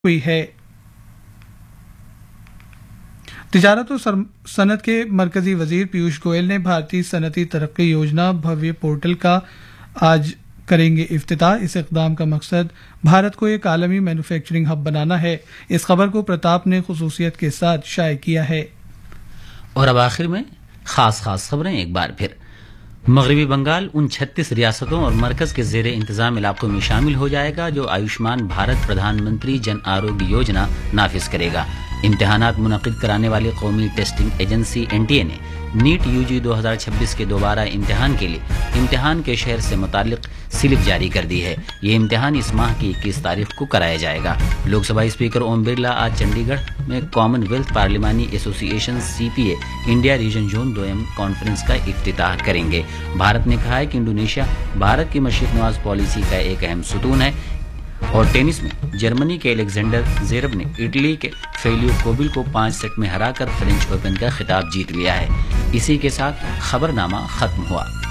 ہوئی ہے۔ تجارت و صنعت کے مرکزی وزیر پیوش گوئل نے بھارتی صنعتی ترقی یوجنا بھویہ پورٹل کا آج کریں گے افتتاح۔ اس اقدام کا مقصد بھارت کو ایک عالمی مینوفیکچرنگ ہب بنانا ہے۔ اس خبر کو پرتاپ نے خصوصیت کے ساتھ شائع کیا ہے۔ اور اب آخر میں خاص خبریں ایک بار پھر۔ مغربی بنگال ان 36 ریاستوں اور مرکز کے زیر انتظام علاقوں میں شامل ہو جائے گا جو آیوشمان بھارت پردھان منتری جن آروگیہ یوجنا نافذ کرے گا۔ امتحانات منعقد کرانے والی قومی ٹیسٹنگ ایجنسی NTA نے نیٹ UG 2026 کے دوبارہ امتحان کے لیے امتحان کے شہر سے متعلق سلپ جاری کر دی ہے۔ یہ امتحان اس ماہ کی 21 تاریخ کو کرایا جائے گا۔ لوک سبھا اسپیکر اوم برلا آج چنڈی گڑھ میں کامن ویلتھ پارلیمانی ایسوسی ایشن CPA India region zone 2 conference کا افتتاح کریں گے۔ بھارت نے کہا ہے کہ انڈونیشیا بھارت کی مشرق نواز پالیسی کا ایک اہم ستون ہے۔ اور ٹینس میں جرمنی کے الیگزینڈر زیرب نے اٹلی کے فیلیو کوبل کو 5 سیٹ میں ہرا کر فرینچ اوپن کا خطاب جیت لیا ہے۔ اسی کے ساتھ خبرنامہ ختم ہوا۔